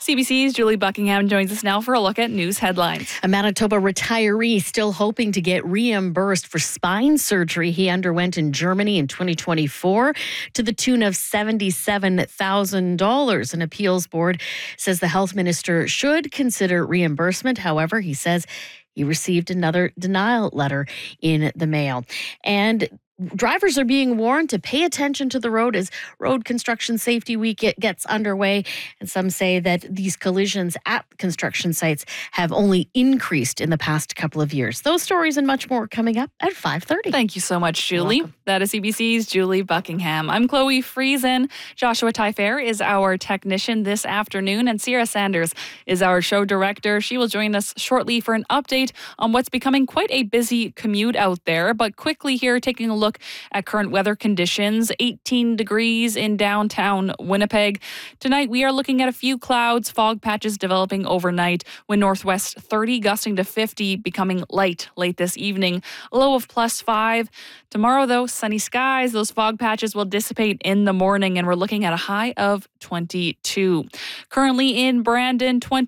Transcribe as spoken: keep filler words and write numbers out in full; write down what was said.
C B C's Julie Buckingham joins us now for a look at news headlines. A Manitoba retiree still hoping to get reimbursed for spine surgery he underwent in Germany in twenty twenty-four to the tune of seventy-seven thousand dollars. An appeals board says the health minister should consider reimbursement. However, he says he received another denial letter in the mail. And drivers are being warned to pay attention to the road as Road Construction Safety Week gets underway. And some say that these collisions at construction sites have only increased in the past couple of years. Those stories and much more coming up at five thirty. Thank you so much, Julie. That is C B C's Julie Buckingham. I'm Chloe Friesen. Joshua Tyfair is our technician this afternoon, and Sierra Sanders is our show director. She will join us shortly for an update on what's becoming quite a busy commute out there. But quickly here, taking a look at current weather conditions. eighteen degrees in downtown Winnipeg. Tonight, we are looking at a few clouds, fog patches developing overnight. Wind northwest thirty, gusting to fifty, becoming light late this evening. A low of plus five. Tomorrow, though, sunny skies. Those fog patches will dissipate in the morning, and we're looking at a high of twenty-two. Currently in Brandon, twenty